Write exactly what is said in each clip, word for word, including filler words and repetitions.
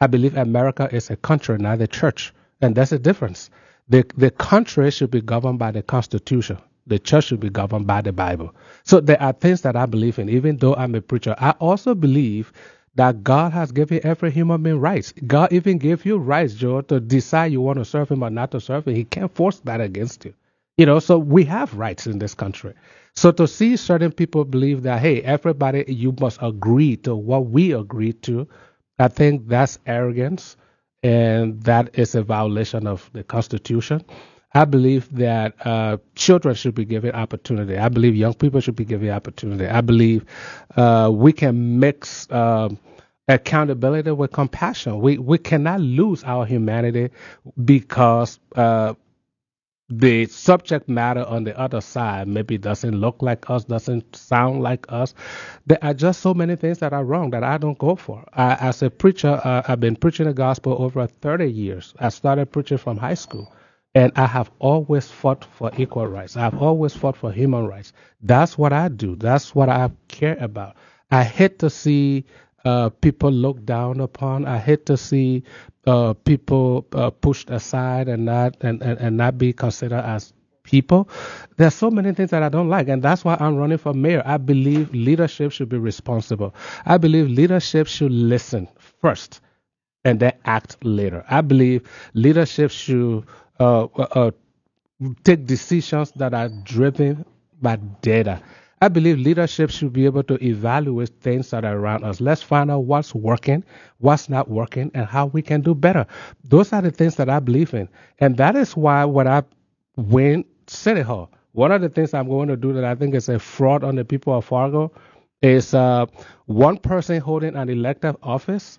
I believe America is a country, not a church. And that's a difference. The, the country should be governed by the Constitution. The church should be governed by the Bible. So there are things that I believe in, even though I'm a preacher. I also believe that God has given every human being rights. God even gave you rights, Joe, to decide you want to serve him or not to serve him. He can't force that against you. You know, so we have rights in this country. So to see certain people believe that, hey, everybody, you must agree to what we agreed to, I think that's arrogance, and that is a violation of the Constitution. I believe that uh, children should be given opportunity. I believe young people should be given opportunity. I believe uh, we can mix um, accountability with compassion. We we cannot lose our humanity because uh, the subject matter on the other side maybe doesn't look like us, doesn't sound like us. There are just so many things that are wrong that I don't go for. I, as a preacher, uh, I've been preaching the gospel over thirty years. I started preaching from high school. And I have always fought for equal rights. I've always fought for human rights. That's what I do. That's what I care about. I hate to see uh, people looked down upon. I hate to see uh, people uh, pushed aside and not and, and, and not be considered as people. There's so many things that I don't like, and that's why I'm running for mayor. I believe leadership should be responsible. I believe leadership should listen first and then act later. I believe leadership should Uh, uh, take decisions that are driven by data. I believe leadership should be able to evaluate things that are around us. Let's find out what's working, what's not working, and how we can do better. Those are the things that I believe in. And that is why when I win City Hall, one of the things I'm going to do that I think is a fraud on the people of Fargo is uh, one person holding an elected office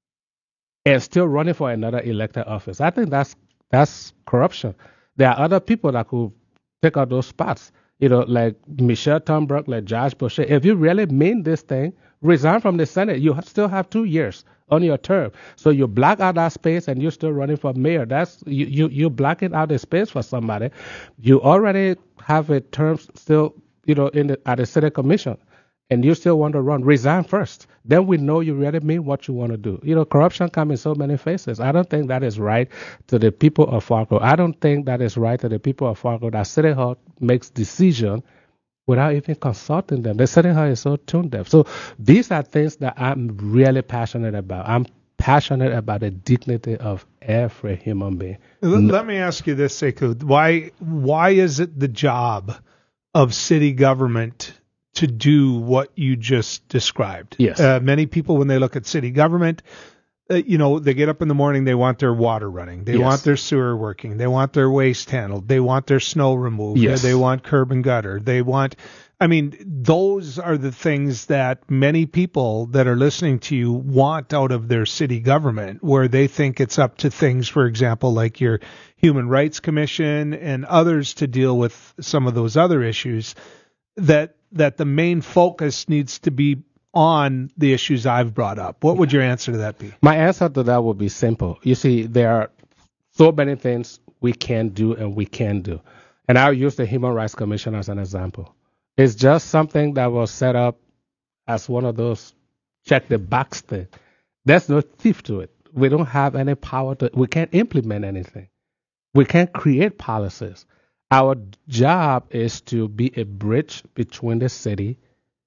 and still running for another elected office. I think that's That's corruption. There are other people that could take out those spots, you know, like Michelle Thunberg, like Josh Boucher. If you really mean this thing, resign from the Senate. You still have two years on your term. So you block out that space and you're still running for mayor. That's you, you, you're blocking out the space for somebody. You already have a term still, you know, in the, at the City Commission. And you still want to run, resign first. Then we know you really mean what you want to do. You know, corruption comes in so many faces. I don't think that is right to the people of Fargo. I don't think that is right to the people of Fargo that City Hall makes decision without even consulting them. The City Hall is so tune deaf. So these are things that I'm really passionate about. I'm passionate about the dignity of every human being. Let me ask you this, Sekou. Why, why is it the job of city government to do what you just described? Yes. Uh, many people, when they look at city government, uh, you know, they get up in the morning, they want their water running. They yes. want their sewer working. They want their waste handled. They want their snow removed. Yes. They want curb and gutter. They want, I mean, those are the things that many people that are listening to you want out of their city government, where they think it's up to things, for example, like your Human Rights Commission and others to deal with some of those other issues, that that the main focus needs to be on the issues I've brought up. What would your answer to that be? My answer to that would be simple. You see, there are so many things we can do and we can do. And I'll use the Human Rights Commission as an example. It's just something that was set up as one of those check the box thing. There's no teeth to it. We don't have any power to, we can't implement anything. We can't create policies. Our job is to be a bridge between the city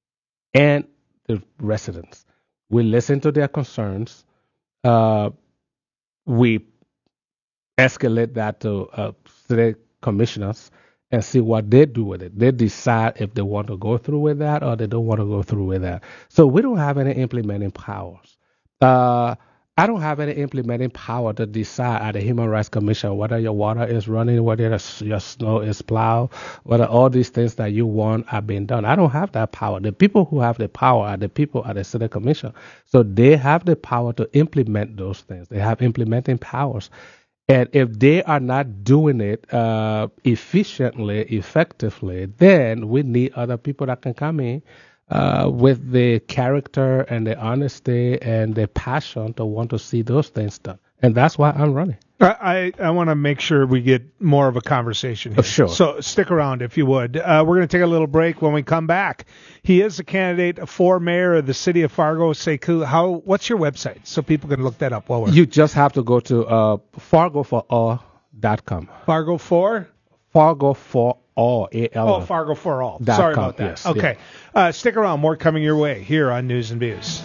and the residents. We listen to their concerns. Uh, we escalate that to uh, city commissioners and see what they do with it. They decide if they want to go through with that or they don't want to go through with that. So we don't have any implementing powers. Uh, I don't have any implementing power to decide at the Human Rights Commission whether your water is running, whether your snow is plowed, whether all these things that you want are being done. I don't have that power. The people who have the power are the people at the City Commission. So they have the power to implement those things. They have implementing powers. And if they are not doing it uh, efficiently, effectively, then we need other people that can come in Uh, with the character and the honesty and the passion to want to see those things done. And that's why I'm running. I, I want to make sure we get more of a conversation here. Oh, sure. So stick around if you would. Uh, we're going to take a little break. When we come back, he is a candidate for mayor of the city of Fargo. Sekou, how? What's your website so people can look that up while we're You just have to go to uh, fargo for all dot com. Fargo for? Fargo for all. A L. Oh, Fargo for all. Dot Sorry com, about that. yes, okay. Yeah. Uh, stick around. More coming your way here on News and Views.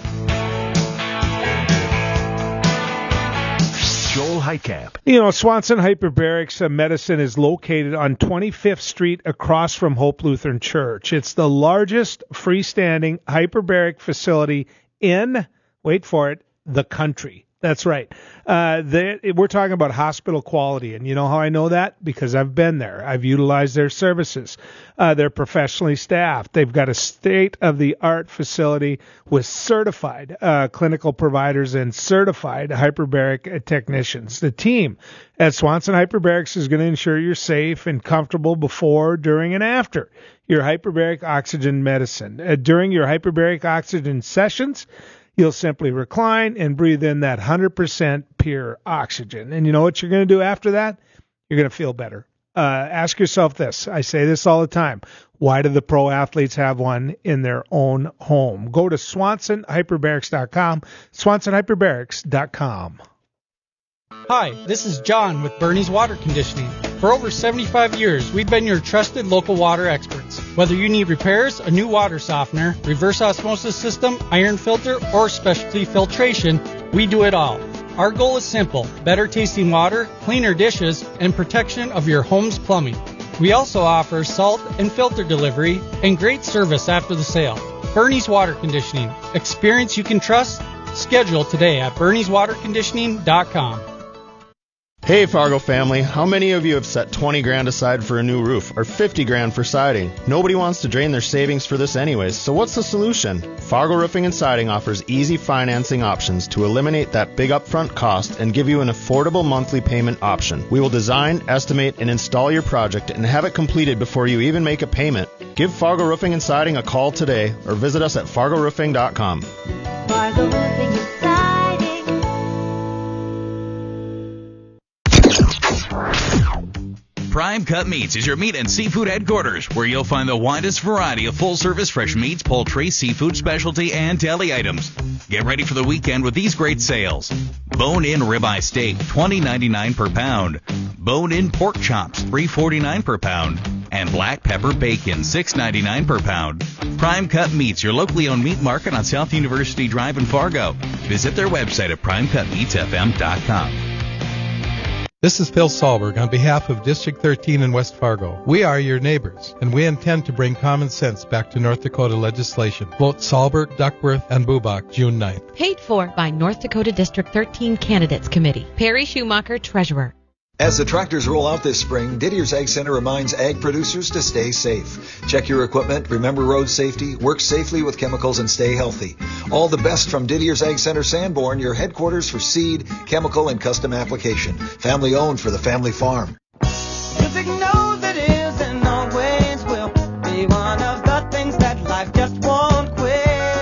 Joel Heitkamp. You know, Swanson Hyperbarics Medicine is located on twenty-fifth Street across from Hope Lutheran Church. It's the largest freestanding hyperbaric facility in, wait for it, the country. That's right. Uh, they, we're talking about hospital quality. And you know how I know that? Because I've been there. I've utilized their services. Uh, they're professionally staffed. They've got a state-of-the-art facility with certified uh, clinical providers and certified hyperbaric technicians. The team at Swanson Hyperbarics is going to ensure you're safe and comfortable before, during, and after your hyperbaric oxygen medicine. Uh, during your hyperbaric oxygen sessions, you'll simply recline and breathe in that one hundred percent pure oxygen. And you know what you're going to do after that? You're going to feel better. Uh, ask yourself this. I say this all the time. Why do the pro athletes have one in their own home? Go to swanson hyperbarics dot com, swanson hyperbarics dot com. Hi, this is John with Bernie's Water Conditioning. For over seventy-five years, we've been your trusted local water experts. Whether you need repairs, a new water softener, reverse osmosis system, iron filter, or specialty filtration, we do it all. Our goal is simple: better tasting water, cleaner dishes, and protection of your home's plumbing. We also offer salt and filter delivery and great service after the sale. Bernie's Water Conditioning. Experience you can trust. Schedule today at bernies water conditioning dot com. Hey Fargo family, how many of you have set twenty grand aside for a new roof or fifty grand for siding? Nobody wants to drain their savings for this anyways, so what's the solution? Fargo Roofing and Siding offers easy financing options to eliminate that big upfront cost and give you an affordable monthly payment option. We will design, estimate, and install your project and have it completed before you even make a payment. Give Fargo Roofing and Siding a call today or visit us at fargo roofing dot com. Fargo Roofing and Siding. Prime Cut Meats is your meat and seafood headquarters, where you'll find the widest variety of full-service fresh meats, poultry, seafood, specialty, and deli items. Get ready for the weekend with these great sales. Bone-in ribeye steak, twenty ninety-nine per pound. Bone-in pork chops, three forty-nine per pound. And black pepper bacon, six ninety-nine per pound. Prime Cut Meats, your locally owned meat market on South University Drive in Fargo. Visit their website at prime cut meats f m dot com. This is Phil Sahlberg on behalf of District thirteen in West Fargo. We are your neighbors, and we intend to bring common sense back to North Dakota legislation. Vote Sahlberg, Duckworth, and Bubach June ninth. Paid for by North Dakota District thirteen Candidates Committee. Perry Schumacher, Treasurer. As the tractors roll out this spring, Didier's Ag Center reminds ag producers to stay safe. Check your equipment, remember road safety, work safely with chemicals, and stay healthy. All the best from Didier's Ag Center Sanborn, your headquarters for seed, chemical, and custom application. Family owned for the family farm. Music knows it is and always will be one of the things that life just won't quit.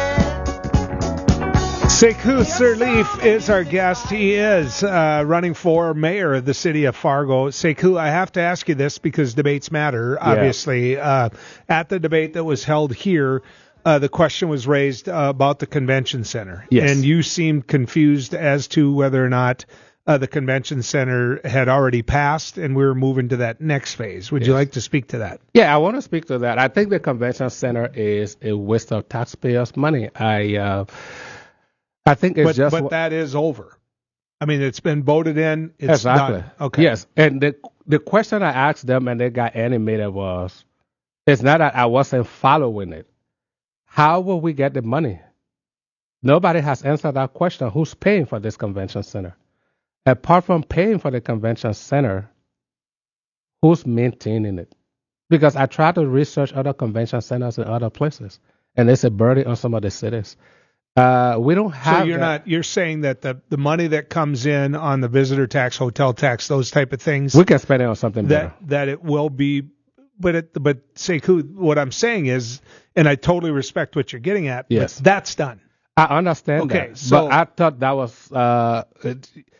Sekou Sirleaf is our guest. He is uh, running for mayor of the city of Fargo. Sekou, I have to ask you this because debates matter, obviously. Yeah. Uh, at the debate that was held here, uh, the question was raised uh, about the convention center. Yes. And you seemed confused as to whether or not uh, the convention center had already passed and we were moving to that next phase. Would yes. you like to speak to that? Yeah, I want to speak to that. I think the convention center is a waste of taxpayers' money. I... Uh, I think it's but, just. But that is over. I mean, it's been voted in. It's exactly. done. Okay. Yes, and the the question I asked them and they got animated was, it's not that I wasn't following it. How will we get the money? Nobody has answered that question. Who's paying for this convention center? Apart from paying for the convention center, who's maintaining it? Because I tried to research other convention centers in other places, and it's a burden on some of the cities. Uh, we don't have. So you're that. not. You're saying that the, the money that comes in on the visitor tax, hotel tax, those type of things, we can spend it on something that better. that it will be. But it, but Sekou, what I'm saying is, and I totally respect what you're getting at. Yes, but that's done. I understand okay, that. So, but I thought that was. Uh, it,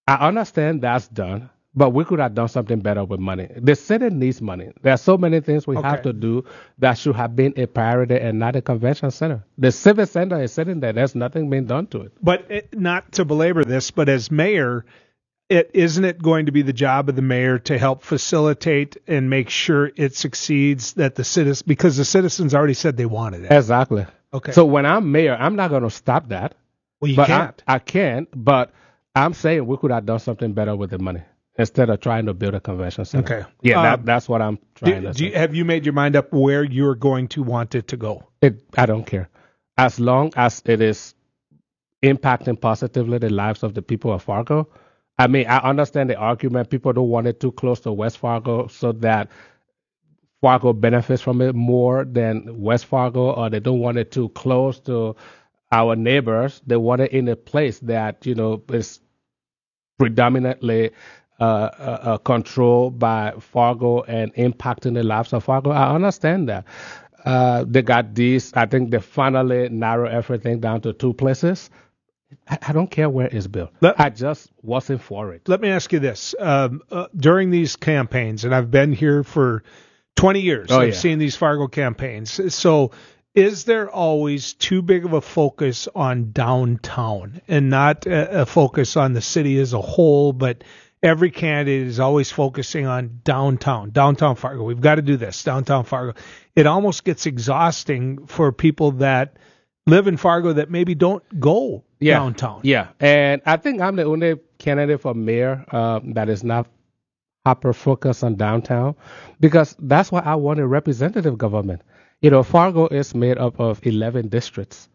I understand that's done, but we could have done something better with money. The city needs money. There are so many things we Okay. have to do that should have been a priority and not a convention center. The civic center is sitting there. There's nothing being done to it. But it, not to belabor this, but as mayor, it isn't it going to be the job of the mayor to help facilitate and make sure it succeeds, that the citizens, because the citizens already said they wanted it. Exactly. Okay. So when I'm mayor, I'm not going to stop that. Well, you but can't. I, I can, but I'm saying we could have done something better with the money instead of trying to build a convention center. Okay. Yeah, Um, that, that's what I'm trying Do, to do say. you, have you made your mind up where you're going to want it to go? It, I don't care. As long as it is impacting positively the lives of the people of Fargo. I mean, I understand the argument. People don't want it too close to West Fargo so that Fargo benefits from it more than West Fargo, or they don't want it too close to our neighbors. They want it in a place that, you know, is predominantly uh, uh, uh, controlled by Fargo and impacting the lives of Fargo. I understand that. Uh, they got these, I think they finally narrow everything down to two places. I, I don't care where it's built. Let- I just wasn't for it. Let me ask you this. Um, uh, during these campaigns, and I've been here for twenty years, Oh, I've yeah. seen these Fargo campaigns. So is there always too big of a focus on downtown and not a, a focus on the city as a whole, but every candidate is always focusing on downtown, downtown Fargo. We've got to do this, downtown Fargo. It almost gets exhausting for people that live in Fargo that maybe don't go Yeah. downtown. Yeah, and I think I'm the only candidate for mayor um, that is not hyper focused on downtown, because that's why I want a representative government. You know, Fargo is made up of eleven districts,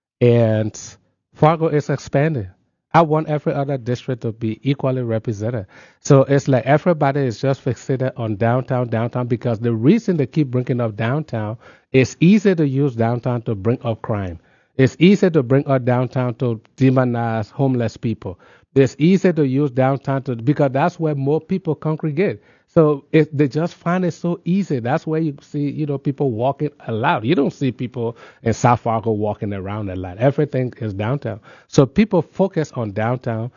and Fargo is expanding. I want every other district to be equally represented. So it's like everybody is just fixated on downtown, downtown, because the reason they keep bringing up downtown is easy to use downtown to bring up crime. It's easy to bring up downtown to demonize homeless people. It's easy to use downtown to, because that's where more people congregate. So it, they just find it so easy. That's where you see, you know, people walking a lot. You don't see people in South Fargo walking around a lot. Everything is downtown. So people focus on downtown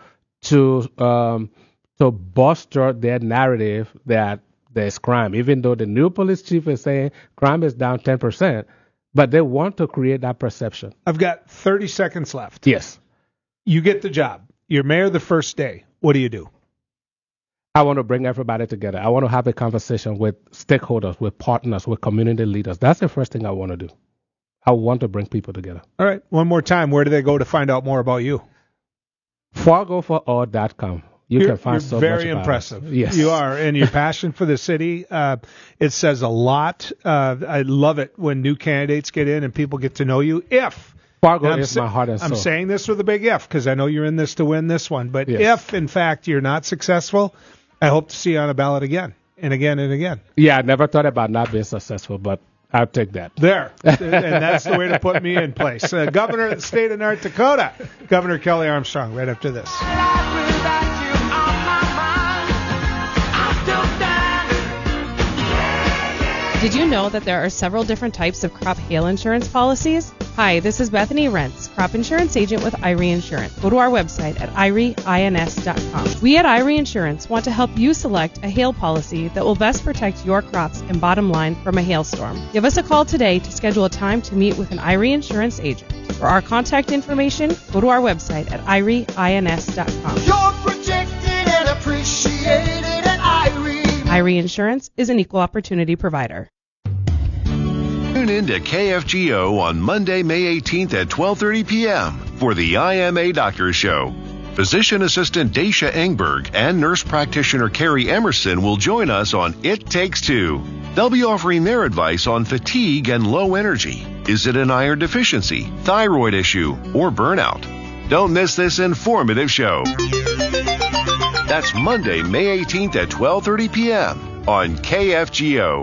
to um, to bolster their narrative that there's crime, even though the new police chief is saying crime is down ten percent. But they want to create that perception. I've got thirty seconds left. Yes. You get the job. You're mayor the first day. What do you do? I want to bring everybody together. I want to have a conversation with stakeholders, with partners, with community leaders. That's the first thing I want to do. I want to bring people together. All right. One more time. Where do they go to find out more about you? Fargo for all dot com. You you're, can find you're so very much about impressive. us. Yes. You are. And your passion for the city, uh, it says a lot. Uh, I love it when new candidates get in and people get to know you. If Fargo I'm is sa- my heart and soul. I'm saying this with a big if because I know you're in this to win this one. But Yes. if, in fact, you're not successful, I hope to see you on a ballot again and again and again. Yeah, I never thought about not being successful, but I'll take that. There. And that's the way to put me in place. Uh, Governor of the state of North Dakota, Governor Kelly Armstrong, right after this. Did you know that there are several different types of crop hail insurance policies? Hi, this is Bethany Rentz, crop insurance agent with Irie Insurance. Go to our website at irie ins dot com. We at Irie Insurance want to help you select a hail policy that will best protect your crops and bottom line from a hailstorm. Give us a call today to schedule a time to meet with an Irie Insurance agent. For our contact information, go to our website at irie ins dot com. You're protected and appreciated at Irie. Irie Insurance is an equal opportunity provider. Tune in to K F G O on Monday, May eighteenth at twelve thirty p.m. for the I M A Doctor Show. Physician Assistant Daisha Engberg and nurse practitioner Carrie Emerson will join us on It Takes Two. They'll be offering their advice on fatigue and low energy. Is it an iron deficiency, thyroid issue, or burnout? Don't miss this informative show. That's Monday, May eighteenth at twelve thirty p.m. on K F G O.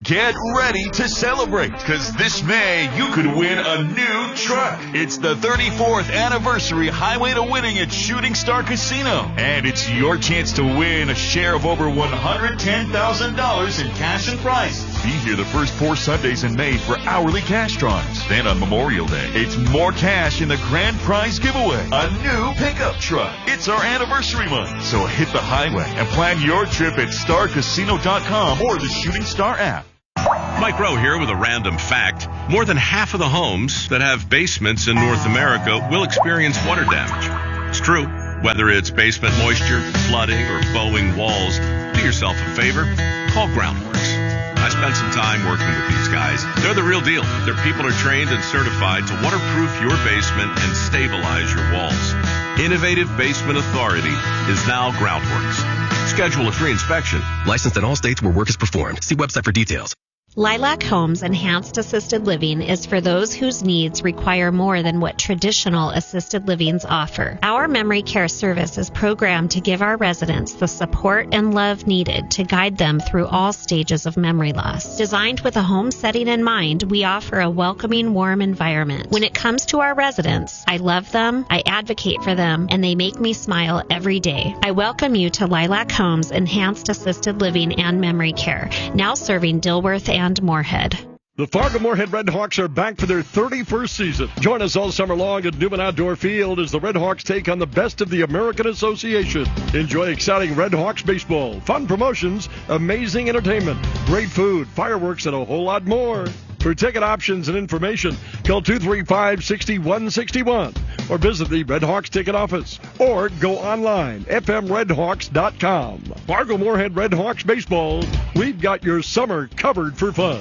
Get ready to celebrate, because this May you could win a new truck. It's the thirty-fourth anniversary Highway to Winning at Shooting Star Casino, and it's your chance to win a share of over one hundred ten thousand dollars in cash and prizes. Be here the first four Sundays in May for hourly cash drawings. Then on Memorial Day, it's more cash in the grand prize giveaway, a new pickup truck. It's our anniversary month, so hit the highway and plan your trip at star casino dot com or the Shooting Star app. Mike Rowe here with a random fact. More than half of the homes that have basements in North America will experience water damage. It's true. Whether it's basement moisture, flooding, or bowing walls, do yourself a favor. Call Groundworks. I spent some time working with these guys. They're the real deal. Their people are trained and certified to waterproof your basement and stabilize your walls. Innovative Basement Authority is now Groundworks. Schedule a free inspection. Licensed in all states where work is performed. See website for details. Lilac Homes Enhanced Assisted Living is for those whose needs require more than what traditional assisted livings offer. Our memory care service is programmed to give our residents the support and love needed to guide them through all stages of memory loss. Designed with a home setting in mind, we offer a welcoming, warm environment. When it comes to our residents, I love them, I advocate for them, and they make me smile every day. I welcome you to Lilac Homes Enhanced Assisted Living and Memory Care, now serving Dilworth and and Moorhead. The Fargo-Moorhead Redhawks are back for their thirty-first season. Join us all summer long at Newman Outdoor Field as the Redhawks take on the best of the American Association. Enjoy exciting Redhawks baseball, fun promotions, amazing entertainment, great food, fireworks, and a whole lot more. For ticket options and information, call two three five, six one six one or visit the Redhawks ticket office or go online, f m redhawks dot com. Fargo-Moorhead Redhawks baseball, we've got your summer covered for fun.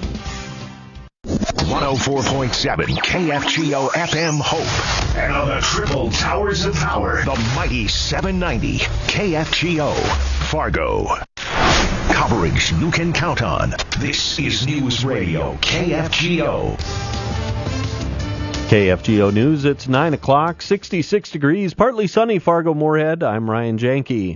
one oh four point seven K F G O F M Hope. And on the triple towers of power, the mighty seven ninety K F G O Fargo. Coverage you can count on. This is News Radio K F G O. K F G O News, it's nine o'clock, sixty-six degrees, partly sunny, Fargo-Moorhead. I'm Ryan Janke.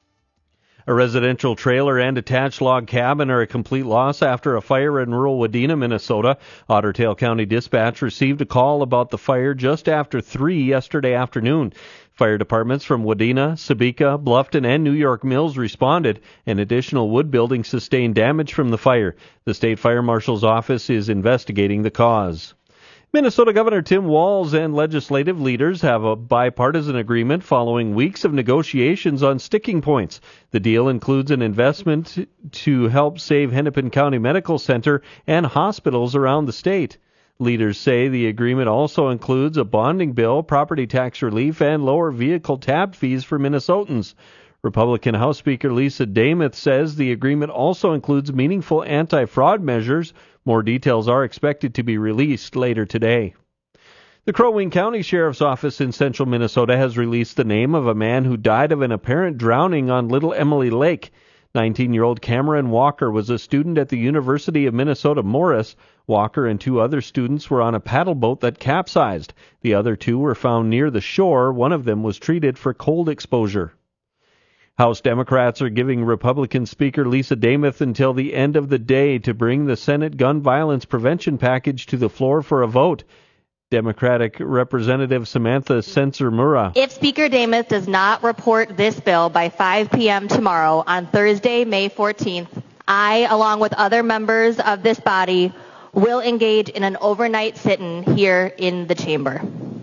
A residential trailer and attached log cabin are a complete loss after a fire in rural Wadena, Minnesota. Otter Tail County Dispatch received a call about the fire just after three yesterday afternoon. Fire departments from Wadena, Sebeka, Bluffton, and New York Mills responded. An additional wood building sustained damage from the fire. The state fire marshal's office is investigating the cause. Minnesota Governor Tim Walz and legislative leaders have a bipartisan agreement following weeks of negotiations on sticking points. The deal includes an investment to help save Hennepin County Medical Center and hospitals around the state. Leaders say the agreement also includes a bonding bill, property tax relief, and lower vehicle tab fees for Minnesotans. Republican House Speaker Lisa Demuth says the agreement also includes meaningful anti-fraud measures. More details are expected to be released later today. The Crow Wing County Sheriff's Office in central Minnesota has released the name of a man who died of an apparent drowning on Little Emily Lake. nineteen-year-old Cameron Walker was a student at the University of Minnesota Morris. Walker and two other students were on a paddle boat that capsized. The other two were found near the shore. One of them was treated for cold exposure. House Democrats are giving Republican Speaker Lisa Demuth until the end of the day to bring the Senate gun violence prevention package to the floor for a vote. Democratic Representative Samantha Sensor-Mura. If Speaker Demuth does not report this bill by five p.m. tomorrow on Thursday, May fourteenth, I, along with other members of this body, will engage in an overnight sit-in here in the chamber.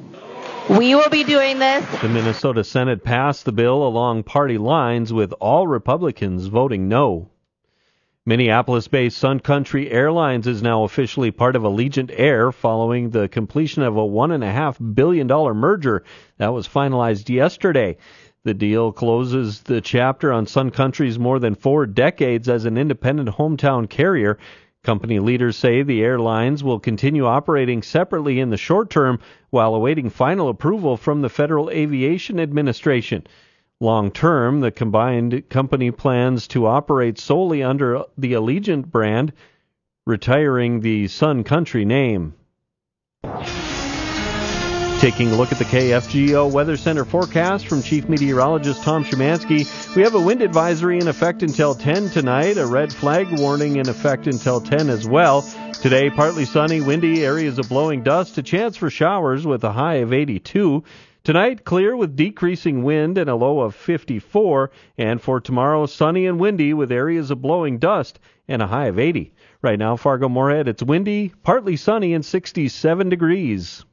We will be doing this. The Minnesota Senate passed the bill along party lines, with all Republicans voting no. Minneapolis-based Sun Country Airlines is now officially part of Allegiant Air following the completion of a one point five billion dollars merger that was finalized yesterday. The deal closes the chapter on Sun Country's more than four decades as an independent hometown carrier. Company leaders say the airlines will continue operating separately in the short term while awaiting final approval from the Federal Aviation Administration. Long term, the combined company plans to operate solely under the Allegiant brand, retiring the Sun Country name. Taking a look at the K F G O Weather Center forecast from Chief Meteorologist Tom Szymanski, we have a wind advisory in effect until ten tonight, a red flag warning in effect until ten as well. Today, partly sunny, windy, areas of blowing dust, a chance for showers with a high of eighty-two. Tonight, clear with decreasing wind and a low of fifty-four. And for tomorrow, sunny and windy with areas of blowing dust and a high of eighty. Right now, Fargo-Moorhead, it's windy, partly sunny and sixty-seven degrees.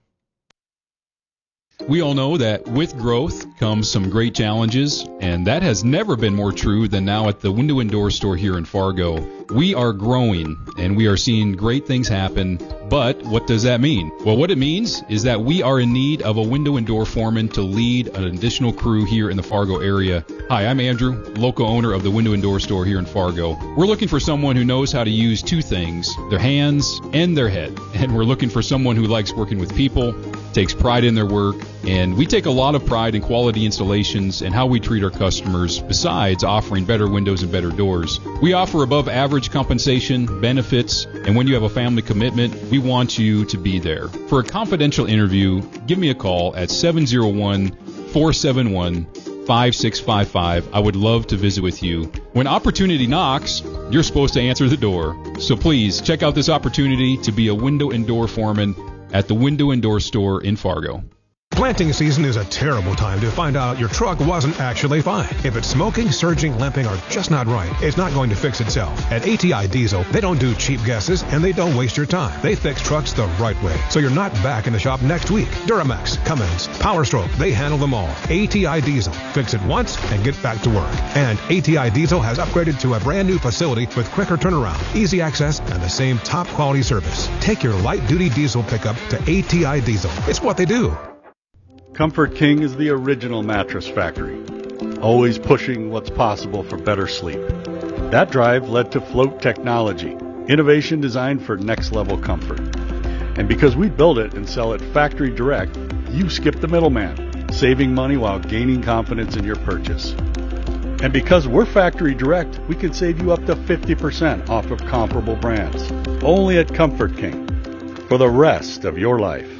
We all know that with growth comes some great challenges, and that has never been more true than now at the Window and Door store here in Fargo. We are growing, and we are seeing great things happen, but what does that mean? Well, what it means is that we are in need of a window and door foreman to lead an additional crew here in the Fargo area. Hi, I'm Andrew, local owner of the Window and Door store here in Fargo. We're looking for someone who knows how to use two things, their hands and their head, and we're looking for someone who likes working with people, takes pride in their work, and we take a lot of pride in quality installations and how we treat our customers, besides offering better windows and better doors. We offer above average compensation, benefits, and when you have a family commitment, we want you to be there. For a confidential interview, give me a call at seven oh one, four seven one, five six five five. I would love to visit with you. When opportunity knocks, you're supposed to answer the door. So please check out this opportunity to be a window and door foreman at the Window and Door store in Fargo. Planting season is a terrible time to find out your truck wasn't actually fine. If it's smoking, surging, limping, or just not right, it's not going to fix itself. At A T I Diesel, they don't do cheap guesses, and they don't waste your time. They fix trucks the right way, so you're not back in the shop next week. Duramax, Cummins, Power Stroke, they handle them all. A T I Diesel. Fix it once and get back to work. And A T I Diesel has upgraded to a brand new facility with quicker turnaround, easy access, and the same top quality service. Take your light-duty diesel pickup to A T I Diesel. It's what they do. Comfort King is the original mattress factory, always pushing what's possible for better sleep. That drive led to Float Technology, innovation designed for next-level comfort. And because we build it and sell it factory direct, you skip the middleman, saving money while gaining confidence in your purchase. And because we're factory direct, we can save you up to fifty percent off of comparable brands, only at Comfort King, for the rest of your life.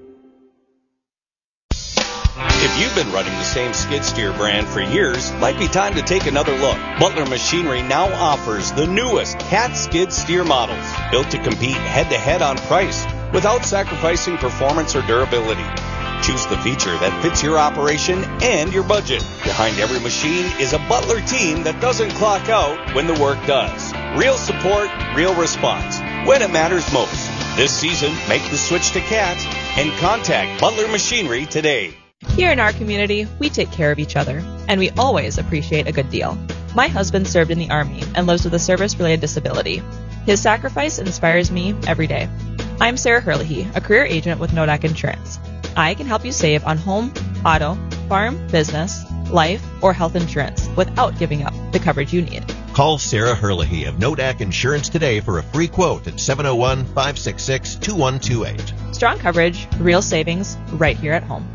If you've been running the same skid steer brand for years, might be time to take another look. Butler Machinery now offers the newest Cat skid steer models, built to compete head-to-head on price without sacrificing performance or durability. Choose the feature that fits your operation and your budget. Behind every machine is a Butler team that doesn't clock out when the work does. Real support, real response, when it matters most. This season, make the switch to Cat and contact Butler Machinery today. Here in our community, we take care of each other, and we always appreciate a good deal. My husband served in the Army and lives with a service-related disability. His sacrifice inspires me every day. I'm Sarah Herlihy, a career agent with Nodak Insurance. I can help you save on home, auto, farm, business, life, or health insurance without giving up the coverage you need. Call Sarah Herlihy of Nodak Insurance today for a free quote at seven oh one, five six six, two one two eight. Strong coverage, real savings, right here at home.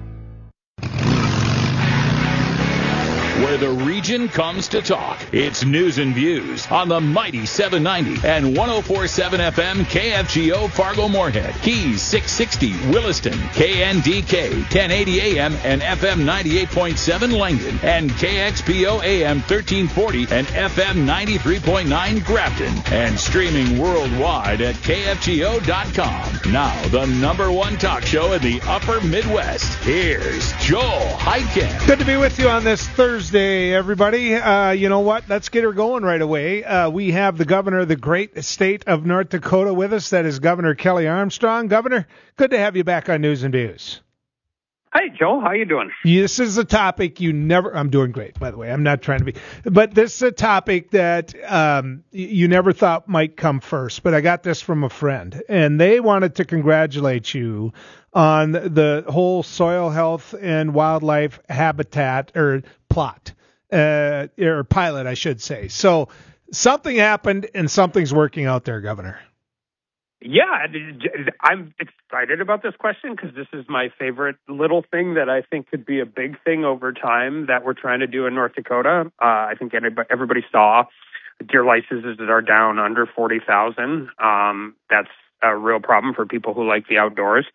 Where the region comes to talk. It's News and Views on the mighty seven ninety and one oh four point seven F M K F G O Fargo-Moorhead, Keys six sixty Williston, K N D K ten eighty A M and F M ninety-eight point seven Langdon, and K X P O A M thirteen forty and F M ninety-three point nine Grafton, and streaming worldwide at K F G O dot com. Now, the number one talk show in the upper Midwest. Here's Joel Heitkamp. Good to be with you on this Thursday. Day, everybody. Uh, you know what? Let's get her going right away. Uh, we have the governor of the great state of North Dakota with us. That is Governor Kelly Armstrong. Governor, good to have you back on News and Views. Hey, Joe. How you doing? This is a topic you never... I'm doing great, by the way. I'm not trying to be... But this is a topic that um, you never thought might come first. But I got this from a friend, and they wanted to congratulate you on the whole soil health and wildlife habitat or plot, uh, or pilot, I should say. So something happened and something's working out there, Governor. Yeah, I'm excited about this question because this is my favorite little thing that I think could be a big thing over time that we're trying to do in North Dakota. Uh, I think everybody saw deer licenses that are down under forty thousand. Um, that's a real problem for people who like the outdoors.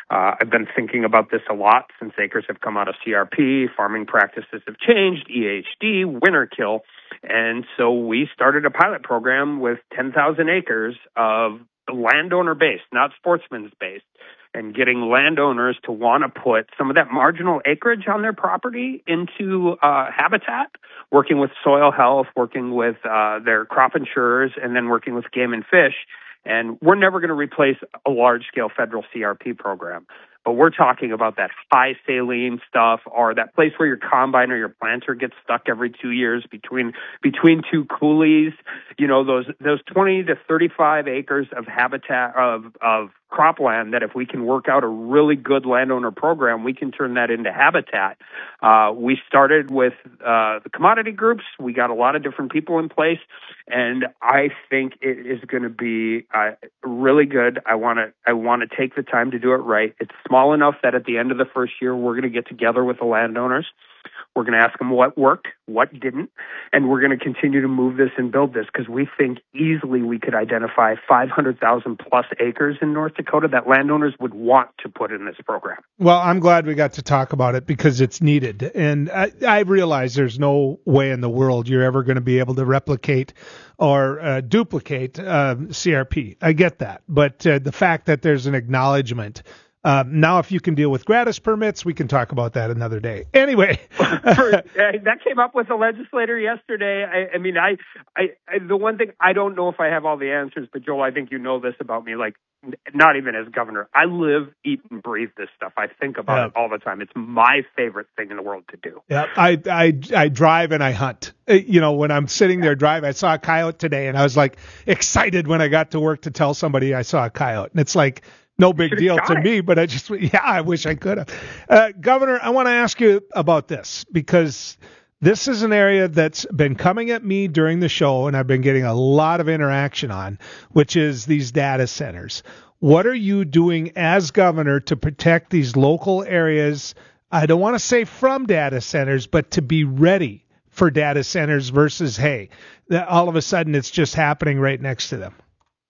Uh, I've been thinking about this a lot since acres have come out of C R P, farming practices have changed, E H D, winter kill. And so we started a pilot program with ten thousand acres of landowner-based, not sportsman's-based, and getting landowners to want to put some of that marginal acreage on their property into uh, habitat, working with soil health, working with uh, their crop insurers, and then working with game and fish. And we're never going to replace a large-scale federal C R P program. But we're talking about that high saline stuff, or that place where your combine or your planter gets stuck every two years between between two coulees. You know, those those twenty to thirty-five acres of habitat of of cropland that if we can work out a really good landowner program, we can turn that into habitat. Uh, we started with uh, the commodity groups. We got a lot of different people in place, and I think it is going to be uh, really good. I want to I want to take the time to do it right. It's small enough that at the end of the first year, we're going to get together with the landowners. We're going to ask them what worked, what didn't, and we're going to continue to move this and build this because we think easily we could identify five hundred thousand plus acres in North Dakota that landowners would want to put in this program. Well, I'm glad we got to talk about it because it's needed. And I, I realize there's no way in the world you're ever going to be able to replicate or uh, duplicate uh, C R P. I get that. But uh, the fact that there's an acknowledgement. Um, now, if you can deal with gratis permits, we can talk about that another day. Anyway, For, uh, that came up with a legislator yesterday. I, I mean, I, I, I, the one thing I don't know if I have all the answers, but Joel, I think you know this about me. Like, not even as governor, I live, eat, and breathe this stuff. I think about yeah. it all the time. It's my favorite thing in the world to do. Yeah, I, I, I drive and I hunt. You know, when I'm sitting there driving, I saw a coyote today, and I was like excited when I got to work to tell somebody I saw a coyote, and it's like. No big deal to it. me, but I just, yeah, I wish I could have. Uh, Governor, I want to ask you about this because this is an area that's been coming at me during the show and I've been getting a lot of interaction on, which is these data centers. What are you doing as governor to protect these local areas? I don't want to say from data centers, but to be ready for data centers versus, hey, that all of a sudden it's just happening right next to them.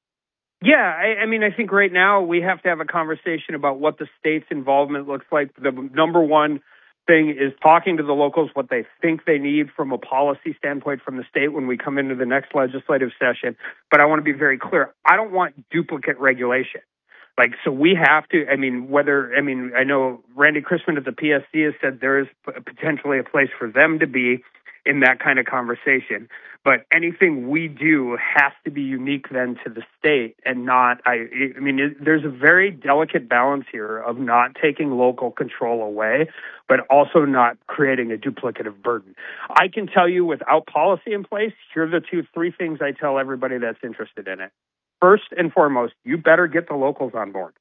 Yeah, I, I mean, I think right now we have to have a conversation about what the state's involvement looks like. The number one thing is talking to the locals what they think they need from a policy standpoint from the state when we come into the next legislative session. But I want to be very clear. I don't want duplicate regulation. Like, so we have to, I mean, whether, I mean, I know Randy Chrisman at the P S C has said there is potentially a place for them to be in that kind of conversation. But anything we do has to be unique then to the state and not, I, I mean, it, there's a very delicate balance here of not taking local control away, but also not creating a duplicative burden. I can tell you without policy in place, here are the two, three things I tell everybody that's interested in it. First and foremost, you better get the locals on board.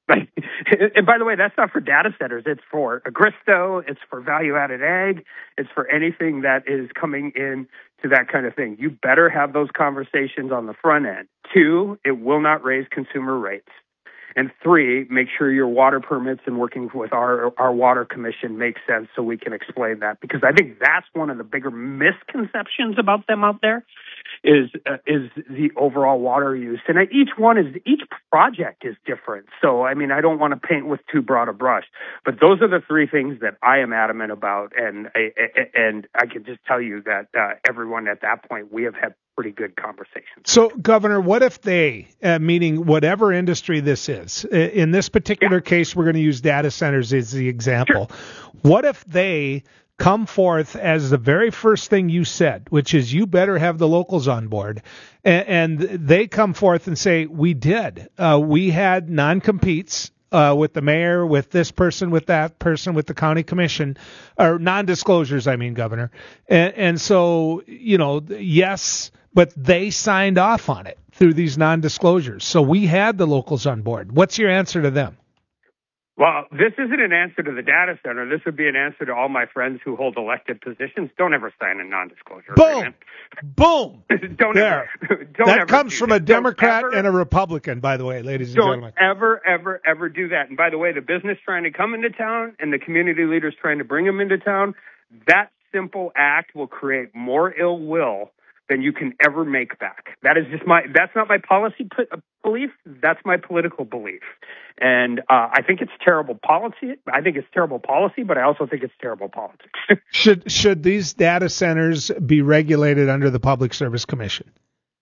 And by the way, that's not for data centers. It's for Agristo. It's for value-added ag. It's for anything that is coming in to that kind of thing. You better have those conversations on the front end. Two, it will not raise consumer rates. And three, make sure your water permits and working with our our water commission makes sense so we can explain that. Because I think that's one of the bigger misconceptions about them out there is uh, is the overall water use. And each one is each project is different. So, I mean, I don't want to paint with too broad a brush. But those are the three things that I am adamant about. And I, and I can just tell you that uh, everyone at that point, we have had pretty good conversations. So, Governor, what if they, uh, meaning whatever industry this is, in this particular yeah. case, we're going to use data centers as the example. Sure. What if they come forth as the very first thing you said, which is you better have the locals on board, and, and they come forth and say, we did. Uh, we had non-competes. Uh, with the mayor, with this person, with that person, with the county commission, or non-disclosures, I mean, Governor. And, and so, you know, yes, but they signed off on it through these non-disclosures. So we had the locals on board. What's your answer to them? Well, this isn't an answer to the data center. This would be an answer to all my friends who hold elected positions. Don't ever sign a non-disclosure Boom. agreement. Boom. don't there. ever. Don't that ever comes from a Democrat ever, and a Republican, by the way, ladies and don't gentlemen. Don't ever, ever, ever do that. And by the way, the business trying to come into town and the community leaders trying to bring them into town, that simple act will create more ill will than you can ever make back. That is just my, that's not my policy p- belief. That's my political belief. And uh, I think it's terrible policy. I think it's terrible policy, but I also think it's terrible politics. should should these data centers be regulated under the Public Service Commission?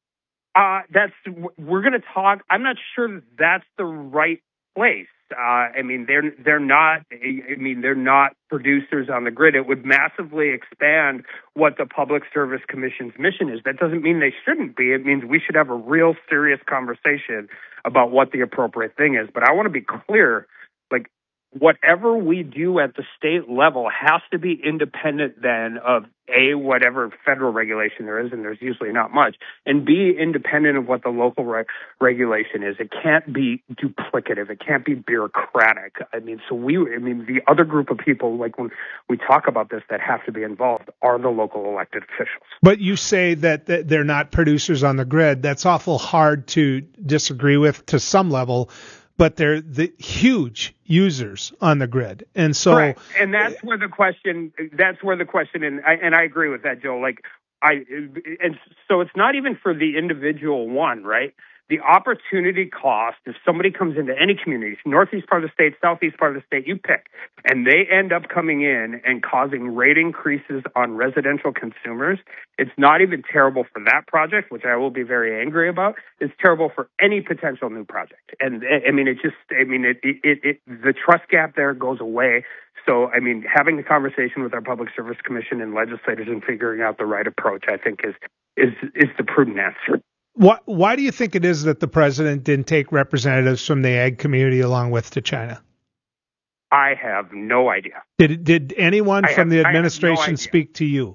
Uh, that's, we're going to talk, I'm not sure that that's the right place. Uh, I mean, they're, they're not, I mean, they're not producers on the grid. It would massively expand what the Public Service Commission's mission is. That doesn't mean they shouldn't be. It means we should have a real serious conversation about what the appropriate thing is. But I want to be clear, like, whatever we do at the state level has to be independent then of A, whatever federal regulation there is, and there's usually not much, and B, independent of what the local re- regulation is. It can't be duplicative. It can't be bureaucratic. I mean, so we, I mean, the other group of people, like when we talk about this, that have to be involved are the local elected officials. But you say that that they're not producers on the grid. That's awful hard to disagree with to some level. But they're the huge users on the grid. And so, correct. And that's where the question, that's where the question, and I, and I agree with that, Joe. Like, I, and so it's not even for the individual one, right? The opportunity cost, if somebody comes into any community, northeast part of the state, southeast part of the state, you pick, and they end up coming in and causing rate increases on residential consumers, it's not even terrible for that project, which I will be very angry about. It's terrible for any potential new project. And I mean, it just, I mean, it, it, it, it the trust gap there goes away. So, I mean, having the conversation with our Public Service Commission and legislators and figuring out the right approach, I think is, is, is the prudent answer. Why, why do you think it is that the president didn't take representatives from the ag community along with to China? I have no idea. Did did anyone I from have, the administration no speak to you?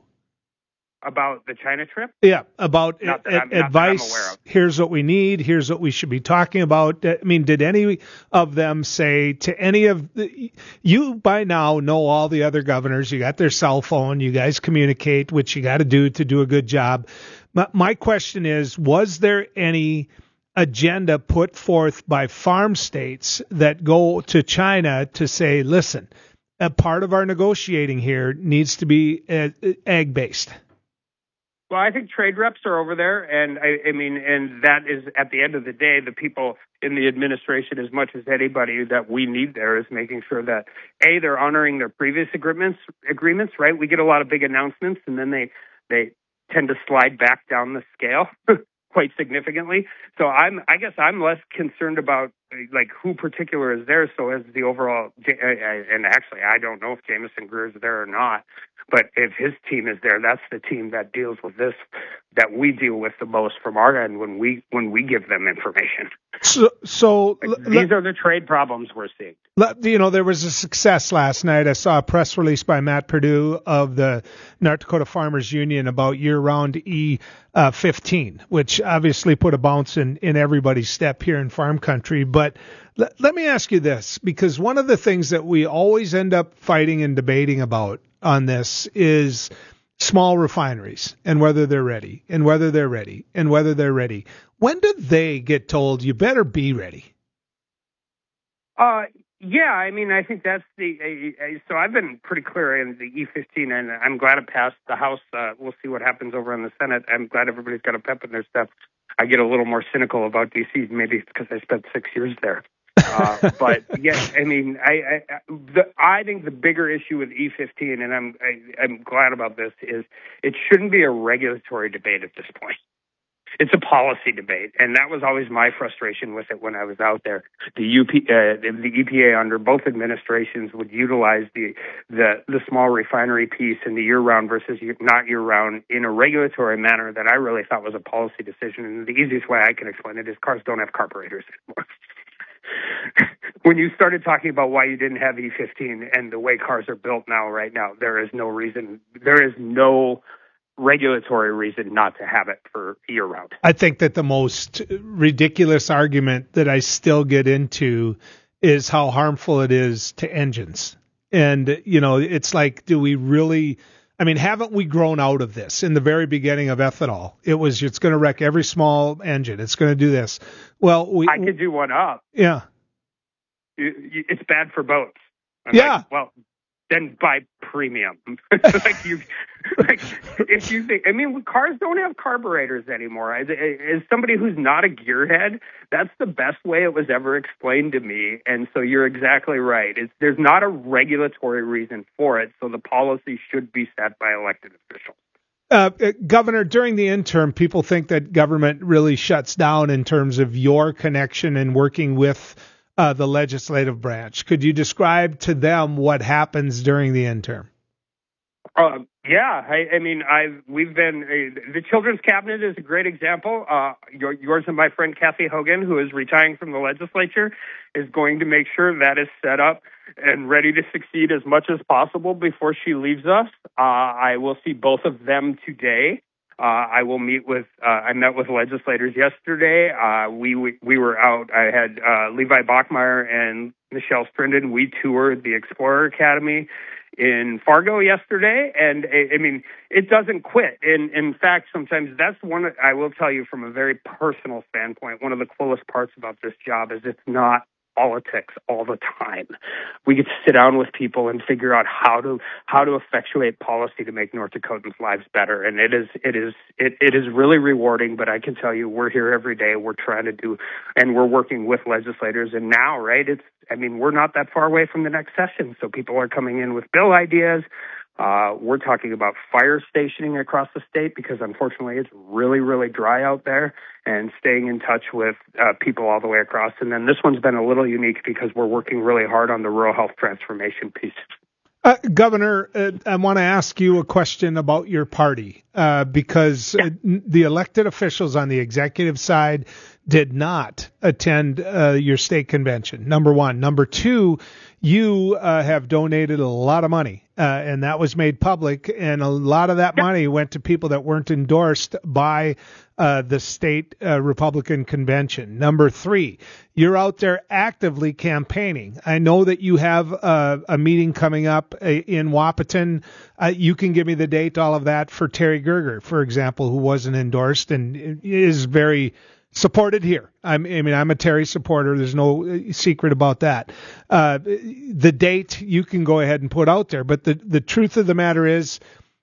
About the China trip? Yeah, about not that a, I'm, not advice. that I'm aware of. Here's what we need. Here's what we should be talking about. I mean, did any of them say to any of the, you by now know all the other governors, you got their cell phone, you guys communicate, which you got to do to do a good job. But my question is, was there any agenda put forth by farm states that go to China to say, listen, a part of our negotiating here needs to be uh, ag-based? Well, I think trade reps are over there, and I, I mean, and that is at the end of the day, the people in the administration, as much as anybody that we need there, is making sure that A, they're honoring their previous agreements. Agreements, right? We get a lot of big announcements, and then they they tend to slide back down the scale quite significantly. So I'm, I guess, I'm less concerned about like who particular is there. So as the overall, and actually, I don't know if Jameson Greer is there or not. But if his team is there, that's the team that deals with this, that we deal with the most from our end when we when we give them information. So, so like, these let, are the trade problems we're seeing. Let, you know, there was a success last night. I saw a press release by Matt Perdue of the North Dakota Farmers Union about year-round E fifteen, which obviously put a bounce in, in everybody's step here in farm country. But let, let me ask you this, because one of the things that we always end up fighting and debating about on this is small refineries and whether they're ready and whether they're ready and whether they're ready. When did they get told you better be ready? Uh, yeah, I mean, I think that's the, uh, uh, so I've been pretty clear in the E fifteen, and I'm glad it passed the House. Uh, we'll see what happens over in the Senate. I'm glad everybody's got a pep in their step. I get a little more cynical about D C, maybe it's because I spent six years there. uh, but yes, I mean, I I, the, I think the bigger issue with E fifteen, and I'm I, I'm glad about this, is it shouldn't be a regulatory debate at this point. It's a policy debate, and that was always my frustration with it when I was out there. The U P, uh, the E P A under both administrations would utilize the the the small refinery piece and the year-round versus not year-round in a regulatory manner that I really thought was a policy decision. And the easiest way I can explain it is cars don't have carburetors anymore. When you started talking about why you didn't have E fifteen and the way cars are built now, right now, there is no reason, there is no regulatory reason not to have it for year round. I think that the most ridiculous argument that I still get into is how harmful it is to engines. And, you know, it's like, do we really, I mean, haven't we grown out of this? In the very beginning of ethanol, it was, it's going to wreck every small engine. It's going to do this. Well, we, I could do one up. Yeah. It's bad for boats. I'm yeah. Like, well, then buy premium. like you, like if you think, I mean, cars don't have carburetors anymore. As, as somebody who's not a gearhead, that's the best way it was ever explained to me. And so you're exactly right. It's, there's not a regulatory reason for it, so the policy should be set by elected officials. Uh, Governor, during the interim, people think that government really shuts down in terms of your connection and working with uh, the legislative branch. Could you describe to them what happens during the interim? Uh, yeah, I, I mean, I've we've been uh, the Children's Cabinet is a great example. Uh, your, yours and my friend Kathy Hogan, who is retiring from the legislature, is going to make sure that is set up and ready to succeed as much as possible before she leaves us. Uh, I will see both of them today. Uh, I will meet with. Uh, I met with legislators yesterday. Uh, we, we we were out. I had uh, Levi Bachmeyer and Michelle Strinden. We toured the Explorer Academy in Fargo yesterday, and I mean, it doesn't quit. In in fact, sometimes that's one, I will tell you from a very personal standpoint, one of the coolest parts about this job is it's not politics all the time. We get to sit down with people and figure out how to how to effectuate policy to make North Dakotans' lives better. And it is it is it, it is really rewarding, but I can tell you we're here every day. We're trying to do, and we're working with legislators. And now, right, it's I mean, we're not that far away from the next session. So people are coming in with bill ideas. Uh, we're talking about fire stationing across the state because, unfortunately, it's really, really dry out there, and staying in touch with uh, people all the way across. And then this one's been a little unique because we're working really hard on the rural health transformation piece. Uh, Governor, uh, I want to ask you a question about your party uh, because yeah. uh, the elected officials on the executive side did not attend uh, your state convention, number one. Number two, you uh, have donated a lot of money, uh, and that was made public, and a lot of that yeah. money went to people that weren't endorsed by uh, the state uh, Republican convention. Number three, you're out there actively campaigning. I know that you have uh, a meeting coming up in Wahpeton. Uh, you can give me the date, all of that, for Terry Gerger, for example, who wasn't endorsed and is very supported here. I'm, I mean, I'm a Terry supporter. There's no secret about that. Uh, the date you can go ahead and put out there, but the, the truth of the matter is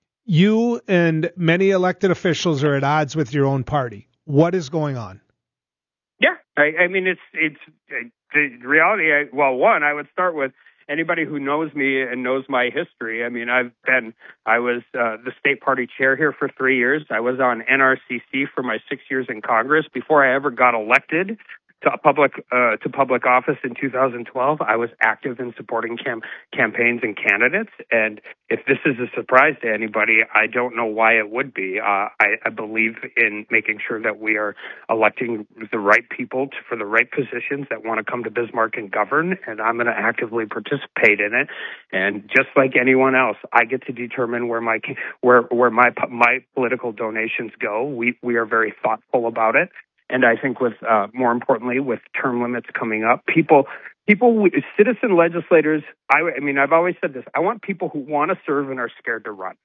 you and many elected officials are at odds with your own party. What is going on? Yeah, I, I mean, it's it's the reality. I, well, one, I would start with anybody who knows me and knows my history. I mean, I've been, I was uh, the state party chair here for three years. I was on N R C C for my six years in Congress. Before I ever got elected to public uh, to public office in two thousand twelve, I was active in supporting cam- campaigns and candidates. And if this is a surprise to anybody, I don't know why it would be. Uh, I, I believe in making sure that we are electing the right people to, for the right positions that want to come to Bismarck and govern, and I'm going to actively participate in it. And just like anyone else, I get to determine where my where where my my political donations go. We we are very thoughtful about it. And I think with, uh, more importantly, with term limits coming up, people, people, citizen legislators, I, I mean, I've always said this, I want people who want to serve and are scared to run.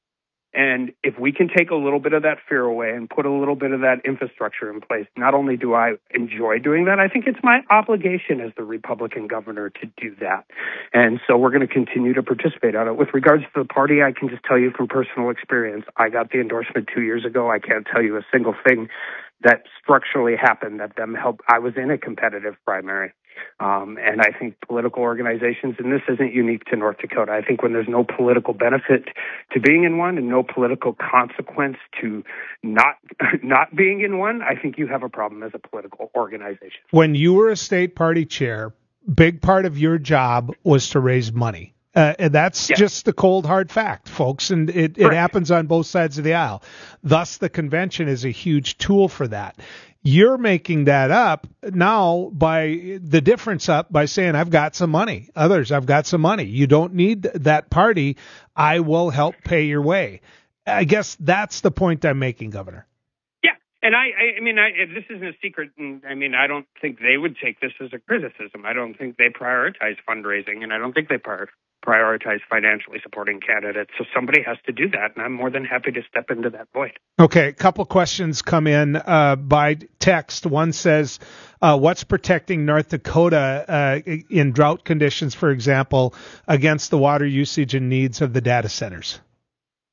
And if we can take a little bit of that fear away and put a little bit of that infrastructure in place, not only do I enjoy doing that, I think it's my obligation as the Republican governor to do that. And so we're going to continue to participate on it. With regards to the party, I can just tell you from personal experience, I got the endorsement two years ago. I can't tell you a single thing that structurally happened that them help. I was in a competitive primary. Um, and I think political organizations, and this isn't unique to North Dakota, I think when there's no political benefit to being in one and no political consequence to not not being in one, I think you have a problem as a political organization. When you were a state party chair, big part of your job was to raise money. Uh, and that's yeah. just the cold, hard fact, folks, and it, it happens on both sides of the aisle. Thus, the convention is a huge tool for that. You're making that up now by the difference up by saying, I've got some money. Others, I've got some money. You don't need that party. I will help pay your way. I guess that's the point I'm making, Governor. Yeah. And I, I mean, I, this isn't a secret. And I mean, I don't think they would take this as a criticism. I don't think they prioritize fundraising, and I don't think they prioritize. prioritize financially supporting candidates. So somebody has to do that, and I'm more than happy to step into that void. Okay, a couple questions come in uh, by text. One says, uh, what's protecting North Dakota uh, in drought conditions, for example, against the water usage and needs of the data centers?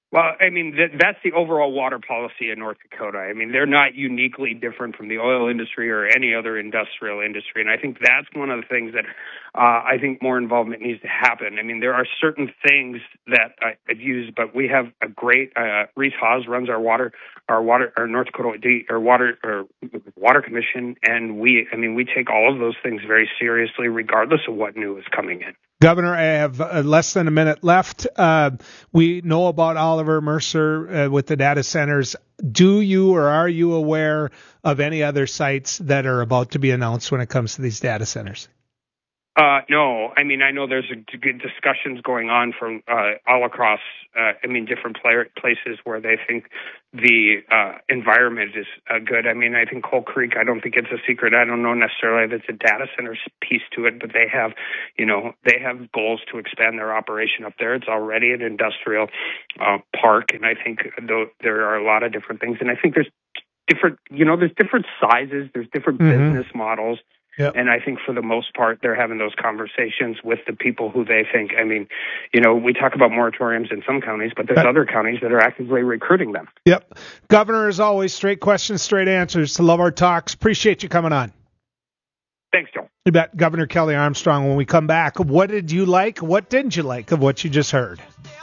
Well, I mean, th- that's the overall water policy in North Dakota. I mean, they're not uniquely different from the oil industry or any other industrial industry. And I think that's one of the things that uh, I think more involvement needs to happen. I mean, there are certain things that I, I've used, but we have a great, uh, Reese Hawes runs our water, our water, our North Dakota or water, or water commission. And we, I mean, we take all of those things very seriously, regardless of what new is coming in. Governor, I have uh, less than a minute left. Uh, we know about Oliver Mercer uh, with the data centers. Do you or are you aware of any other sites that are about to be announced when it comes to these data centers? Uh, no, I mean, I know there's a, good discussions going on from uh, all across, uh, I mean, different player, places where they think the uh, environment is uh, good. I mean, I think Coal Creek, I don't think it's a secret. I don't know necessarily if it's a data center piece to it, but they have, you know, they have goals to expand their operation up there. It's already an industrial uh, park, and I think th- there are a lot of different things. And I think there's different, you know, there's different sizes, there's different mm-hmm. business models. Yep. And I think for the most part, they're having those conversations with the people who they think, I mean, you know, we talk about moratoriums in some counties, but there's other counties that are actively recruiting them. Yep. Governor, as always, straight questions, straight answers. To love our talks. Appreciate you coming on. Thanks, Joe. You bet. Governor Kelly Armstrong, when we come back, what did you like? What didn't you like of what you just heard?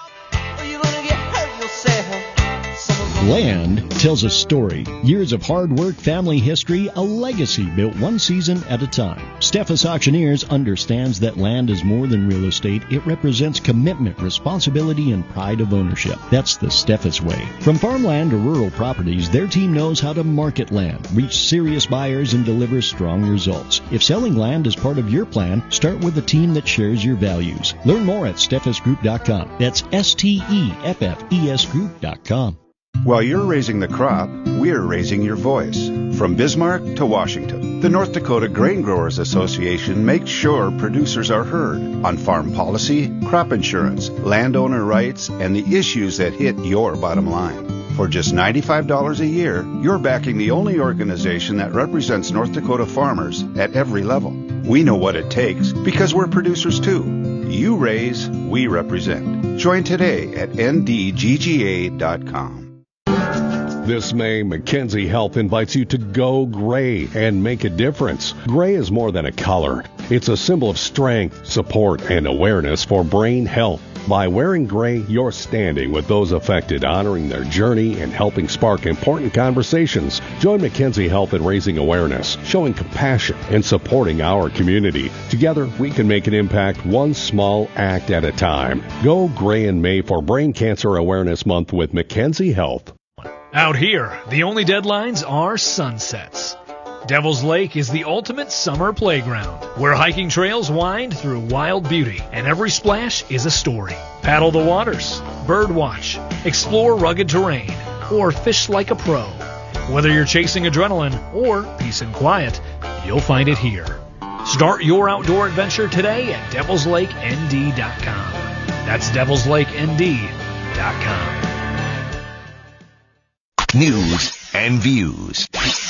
Land tells a story. Years of hard work, family history, a legacy built one season at a time. Steffes Auctioneers understands that land is more than real estate. It represents commitment, responsibility, and pride of ownership. That's the Steffes way. From farmland to rural properties, their team knows how to market land, reach serious buyers, and deliver strong results. If selling land is part of your plan, start with a team that shares your values. Learn more at steffes group dot com. That's S T E F F E S group dot com. While you're raising the crop, we're raising your voice. From Bismarck to Washington, the North Dakota Grain Growers Association makes sure producers are heard on farm policy, crop insurance, landowner rights, and the issues that hit your bottom line. For just ninety-five dollars a year, you're backing the only organization that represents North Dakota farmers at every level. We know what it takes because we're producers too. You raise, we represent. Join today at N D G G A dot com. This May, Mackenzie Health invites you to go gray and make a difference. Gray is more than a color. It's a symbol of strength, support, and awareness for brain health. By wearing gray, you're standing with those affected, honoring their journey and helping spark important conversations. Join Mackenzie Health in raising awareness, showing compassion, and supporting our community. Together, we can make an impact one small act at a time. Go gray in May for Brain Cancer Awareness Month with Mackenzie Health. Out here, the only deadlines are sunsets. Devil's Lake is the ultimate summer playground, where hiking trails wind through wild beauty, and every splash is a story. Paddle the waters, bird watch, explore rugged terrain, or fish like a pro. Whether you're chasing adrenaline or peace and quiet, you'll find it here. Start your outdoor adventure today at devils lake N D dot com. That's devils lake N D dot com. News and views.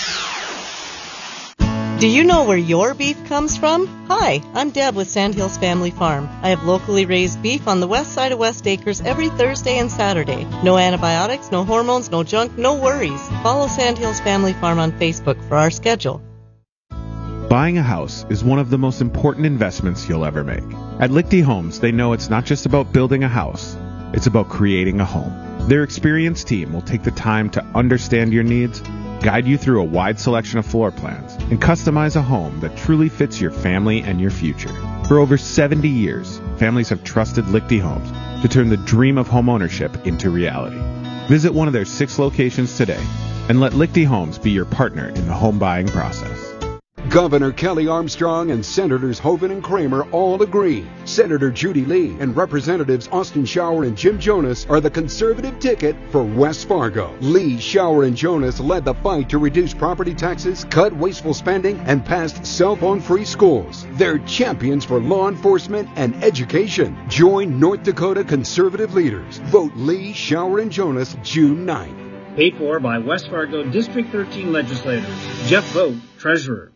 Do you know where your beef comes from? Hi, I'm Deb with Sandhills Family Farm. I have locally raised beef on the west side of West Acres every Thursday and Saturday. No antibiotics, no hormones, no junk, no worries. Follow Sandhills Family Farm on Facebook for our schedule. Buying a house is one of the most important investments you'll ever make. At Lichty Homes, they know it's not just about building a house, it's about creating a home. Their experienced team will take the time to understand your needs, guide you through a wide selection of floor plans, and customize a home that truly fits your family and your future. For over seventy years, families have trusted Lichty Homes to turn the dream of homeownership into reality. Visit one of their six locations today and let Lichty Homes be your partner in the home buying process. Governor Kelly Armstrong and Senators Hoeven and Kramer all agree. Senator Judy Lee and Representatives Austin Shower and Jim Jonas are the conservative ticket for West Fargo. Lee, Shower, and Jonas led the fight to reduce property taxes, cut wasteful spending, and passed cell phone-free schools. They're champions for law enforcement and education. Join North Dakota conservative leaders. Vote Lee, Shower, and Jonas June ninth. Paid for by West Fargo District thirteen legislators. Jeff Vogt, Treasurer.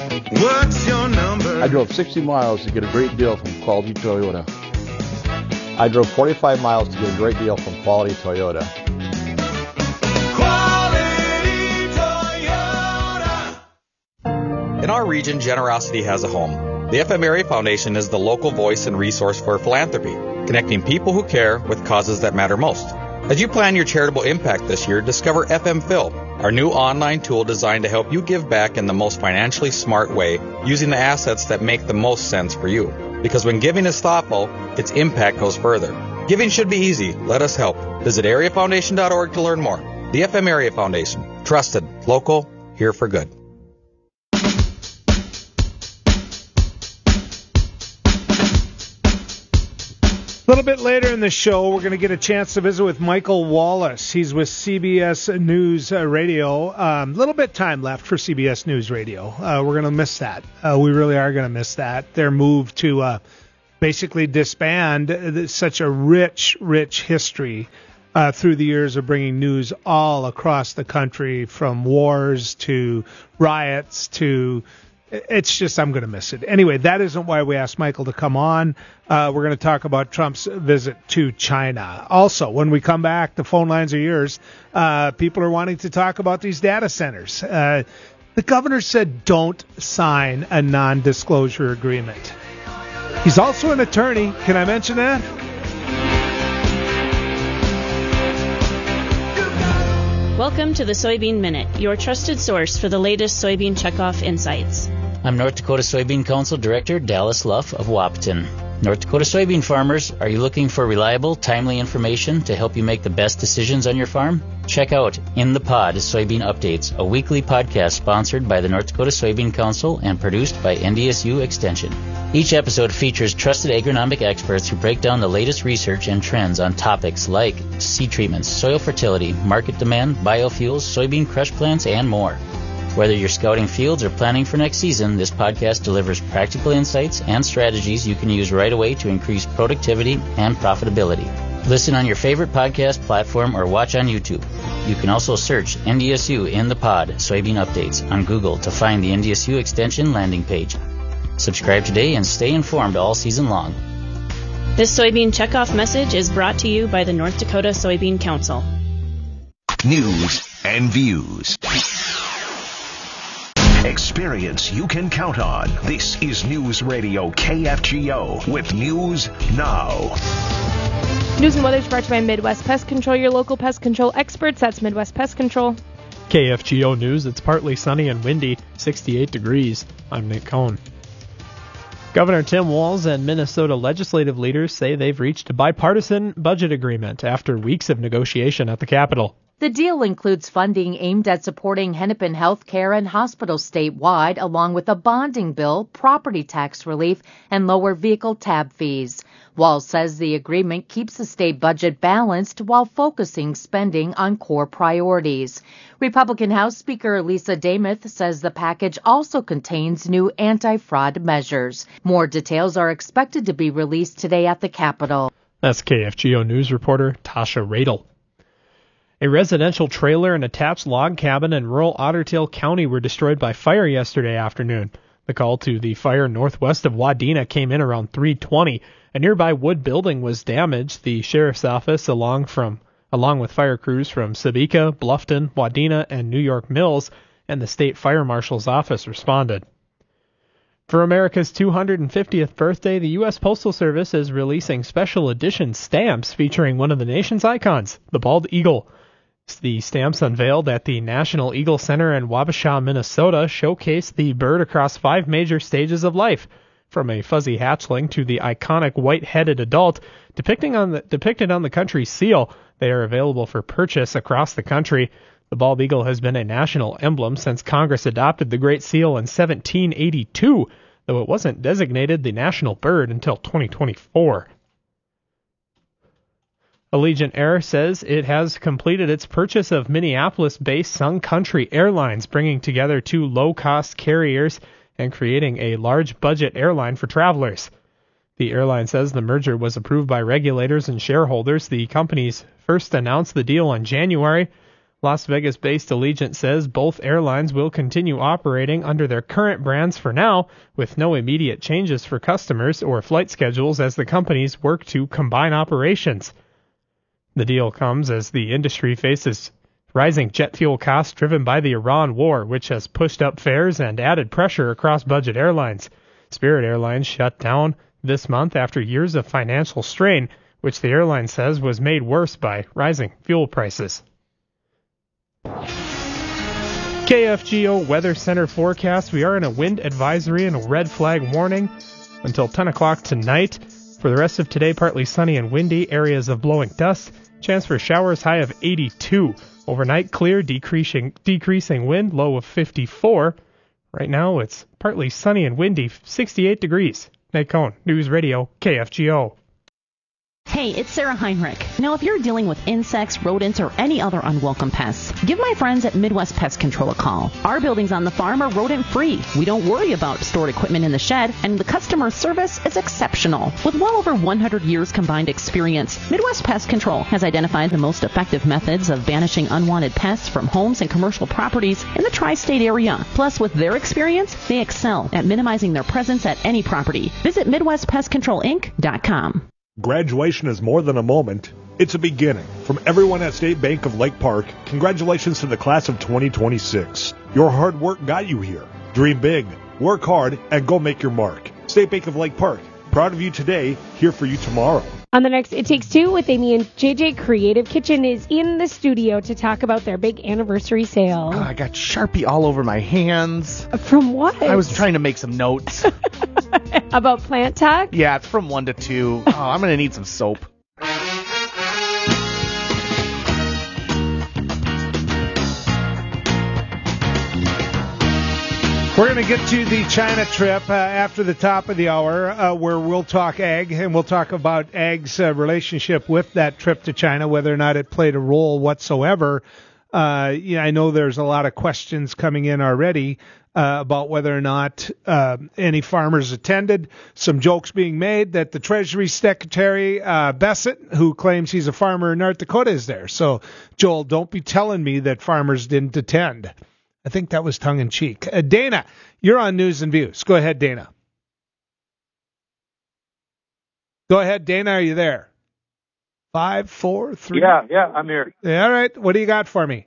What's your number? I drove sixty miles to get a great deal from Quality Toyota. I drove forty-five miles to get a great deal from Quality Toyota. In our region, generosity has a home. The F M Area Foundation is the local voice and resource for philanthropy, connecting people who care with causes that matter most. As you plan your charitable impact this year, discover F M Phil, our new online tool designed to help you give back in the most financially smart way, using the assets that make the most sense for you. Because when giving is thoughtful, its impact goes further. Giving should be easy. Let us help. Visit area foundation dot org to learn more. The F M Area Foundation. Trusted, local, here for good. A little bit later in the show, we're going to get a chance to visit with Michael Wallace. He's with C B S News uh, Radio. A um, little bit time left for C B S News Radio. Uh, we're going to miss that. Uh, we really are going to miss that. Their move to uh, basically disband uh, such a rich, rich history uh, through the years of bringing news all across the country, from wars to riots to... It's just, I'm going to miss it. Anyway, that isn't why we asked Michael to come on. Uh, we're going to talk about Trump's visit to China. Also, when we come back, the phone lines are yours. Uh, people are wanting to talk about these data centers. Uh, the governor said don't sign a non-disclosure agreement. He's also an attorney. Can I mention that? Welcome to the Soybean Minute, your trusted source for the latest soybean checkoff insights. I'm North Dakota Soybean Council Director Dallas Luff of Wahpeton. North Dakota soybean farmers, are you looking for reliable, timely information to help you make the best decisions on your farm? Check out In the Pod Soybean Updates, a weekly podcast sponsored by the North Dakota Soybean Council and produced by N D S U Extension. Each episode features trusted agronomic experts who break down the latest research and trends on topics like seed treatments, soil fertility, market demand, biofuels, soybean crush plants, and more. Whether you're scouting fields or planning for next season, this podcast delivers practical insights and strategies you can use right away to increase productivity and profitability. Listen on your favorite podcast platform or watch on YouTube. You can also search N D S U In the Pod Soybean Updates on Google to find the N D S U Extension landing page. Subscribe today and stay informed all season long. This soybean checkoff message is brought to you by the North Dakota Soybean Council. News and views. Experience you can count on. This is News Radio K F G O with News Now. News and weather is brought to you by Midwest Pest Control, your local pest control experts. That's Midwest Pest Control. K F G O News, it's partly sunny and windy, sixty-eight degrees. I'm Nick Cohn. Governor Tim Walz and Minnesota legislative leaders say they've reached a bipartisan budget agreement after weeks of negotiation at the Capitol. The deal includes funding aimed at supporting Hennepin health care and hospitals statewide, along with a bonding bill, property tax relief, and lower vehicle tab fees. Walz says the agreement keeps the state budget balanced while focusing spending on core priorities. Republican House Speaker Lisa Damuth says the package also contains new anti-fraud measures. More details are expected to be released today at the Capitol. That's K F G O News reporter Tasha Radel. A residential trailer and attached log cabin in rural Otter Tail County were destroyed by fire yesterday afternoon. The call to the fire northwest of Wadena came in around three twenty. A nearby wood building was damaged. The sheriff's office, along from along with fire crews from Sebeka, Bluffton, Wadena, and New York Mills, and the state fire marshal's office responded. For America's two hundred fiftieth birthday, the U S Postal Service is releasing special edition stamps featuring one of the nation's icons, the bald eagle. The stamps unveiled at the National Eagle Center in Wabasha, Minnesota, showcase the bird across five major stages of life, from a fuzzy hatchling to the iconic white-headed adult depicting on the, depicted on the country's seal. They are available for purchase across the country. The bald eagle has been a national emblem since Congress adopted the Great Seal in seventeen eighty-two, though it wasn't designated the national bird until twenty twenty-four. Allegiant Air says it has completed its purchase of Minneapolis-based Sun Country Airlines, bringing together two low-cost carriers and creating a large-budget airline for travelers. The airline says the merger was approved by regulators and shareholders. The companies first announced the deal in January. Las Vegas-based Allegiant says both airlines will continue operating under their current brands for now, with no immediate changes for customers or flight schedules as the companies work to combine operations. The deal comes as the industry faces rising jet fuel costs driven by the Iran war, which has pushed up fares and added pressure across budget airlines. Spirit Airlines shut down this month after years of financial strain, which the airline says was made worse by rising fuel prices. K F G O Weather Center forecast. We are in a wind advisory and a red flag warning until ten o'clock tonight. For the rest of today, partly sunny and windy, areas of blowing dust. Chance for showers, high of eighty-two. Overnight, clear, decreasing decreasing wind, low of fifty-four. Right now, it's partly sunny and windy, sixty-eight degrees. Nate Cohn, News Radio, K F G O. Hey, it's Sarah Heinrich. Now, if you're dealing with insects, rodents, or any other unwelcome pests, give my friends at Midwest Pest Control a call. Our buildings on the farm are rodent-free. We don't worry about stored equipment in the shed, and the customer service is exceptional. With well over one hundred years combined experience, Midwest Pest Control has identified the most effective methods of banishing unwanted pests from homes and commercial properties in the tri-state area. Plus, with their experience, they excel at minimizing their presence at any property. Visit Midwest Pest Control Inc dot com. Graduation is more than a moment. It's a beginning. From everyone at State Bank of Lake Park, congratulations to the class of twenty twenty-six. Your hard work got you here. Dream big, work hard, and go make your mark. State Bank of Lake Park, proud of you today, here for you tomorrow. On the next It Takes Two with Amy and J J, Creative Kitchen is in the studio to talk about their big anniversary sale. Oh, I got Sharpie all over my hands. From what? I was trying to make some notes. About plant talk? Yeah, it's from one to two. Oh, I'm going to need some soap. We're going to get to the China trip uh, after the top of the hour, uh, where we'll talk ag, and we'll talk about ag's uh, relationship with that trip to China, whether or not it played a role whatsoever. Uh, yeah, I know there's a lot of questions coming in already uh, about whether or not uh, any farmers attended. Some jokes being made that the Treasury Secretary, uh, Bessett, who claims he's a farmer in North Dakota, is there. So, Joel, don't be telling me that farmers didn't attend. I think that was tongue-in-cheek. Uh, Dana, you're on News and Views. Go ahead, Dana. Go ahead, Dana. Are you there? Five, four, three. Yeah, yeah, I'm here. Yeah, all right. What do you got for me?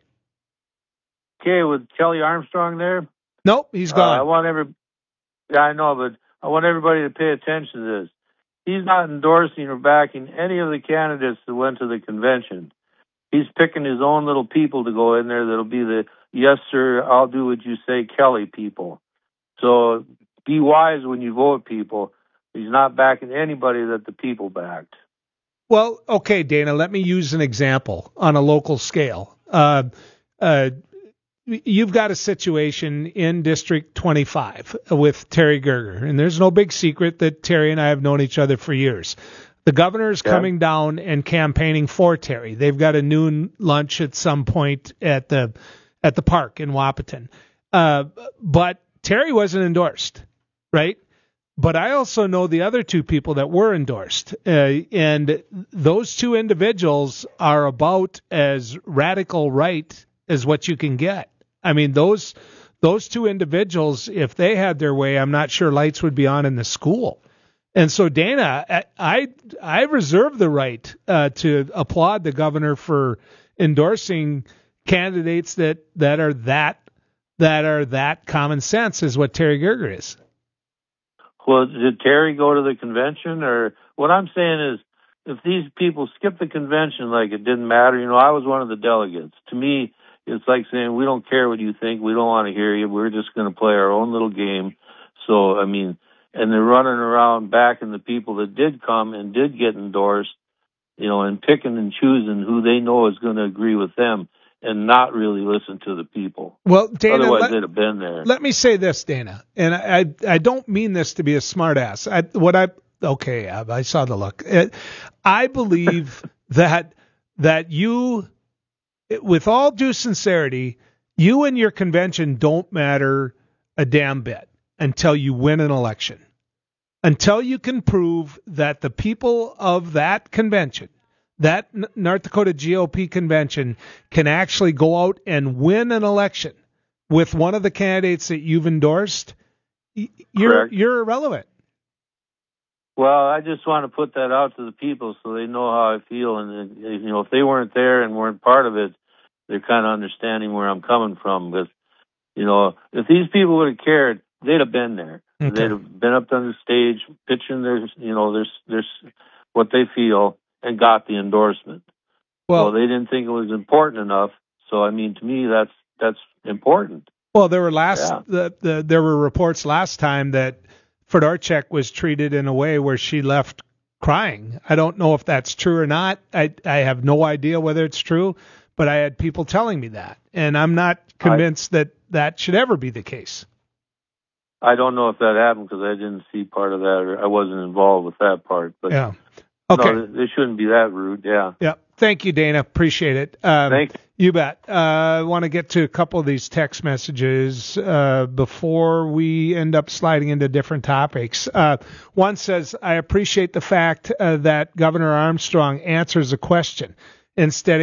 Okay, with Kelly Armstrong there. Nope, he's gone. Uh, I want every. Yeah, I know, but I want everybody to pay attention to this. He's not endorsing or backing any of the candidates that went to the convention. He's picking his own little people to go in there that'll be the yes, sir, I'll do what you say, Kelly people. So be wise when you vote, people. He's not backing anybody that the people backed. Well, okay, Dana, let me use an example on a local scale. Uh, uh, you've got a situation in District twenty-five with Terry Gerger, and there's no big secret that Terry and I have known each other for years. The governor is yeah. coming down and campaigning for Terry. They've got a noon lunch at some point at the at the park in Wahpeton. Uh, but Terry wasn't endorsed, right? But I also know the other two people that were endorsed, uh, and those two individuals are about as radical right as what you can get. I mean, those those two individuals, if they had their way, I'm not sure lights would be on in the school. And so, Dana, I I reserve the right uh, to applaud the governor for endorsing candidates that, that are that that are that common sense as what Terry Gerger is. Well, did Terry go to the convention? Or what I'm saying is, if these people skip the convention like it didn't matter, you know, I was one of the delegates. To me, it's like saying, we don't care what you think. We don't want to hear you. We're just going to play our own little game. So, I mean, and they're running around backing the people that did come and did get endorsed, you know, and picking and choosing who they know is going to agree with them and not really listen to the people. Well, Dana, otherwise let, they'd have been there. Let me say this, Dana, and I I, I don't mean this to be a smartass. I what I okay, I, I saw the look. It, I believe that that you, with all due sincerity, you and your convention don't matter a damn bit until you win an election. Until you can prove that the people of that convention, that N- North Dakota G O P convention can actually go out and win an election with one of the candidates that you've endorsed, you're Correct. you're irrelevant. Well, I just want to put that out to the people so they know how I feel, and you know, if they weren't there and weren't part of it, they're kind of understanding where I'm coming from. Because you know, if these people would have cared, they'd have been there. Okay. They'd have been up on the stage pitching their, you know, their, their what they feel and got the endorsement. Well, so they didn't think it was important enough. So I mean, to me, that's that's important. Well, there were last yeah. the, the there were reports last time that Fedorchak was treated in a way where she left crying. I don't know if that's true or not. I I have no idea whether it's true, but I had people telling me that, and I'm not convinced I, that that should ever be the case. I don't know if that happened because I didn't see part of that, or I wasn't involved with that part. But yeah, okay, no, they shouldn't be that rude. Yeah. Yeah. Thank you, Dana. Appreciate it. Um, Thank you. You bet. Uh, I want to get to a couple of these text messages uh, before we end up sliding into different topics. Uh, one says, I appreciate the fact uh, that Governor Armstrong answers a question instead of